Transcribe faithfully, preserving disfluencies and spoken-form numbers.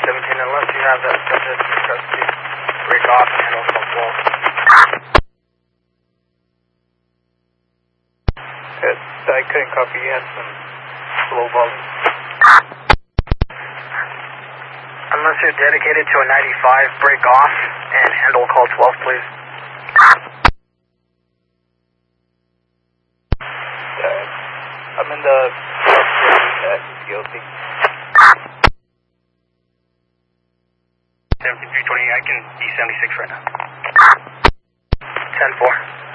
seventeen, unless you have that subject in custody, break off and handle call twelve. Good. I couldn't copy. You had some low volume. Unless you're dedicated to a ninety-five, break off and handle call twelve, please. Uh, I'm in the guilty. seventy-three twenty, I can be seventy-six right now. ten four.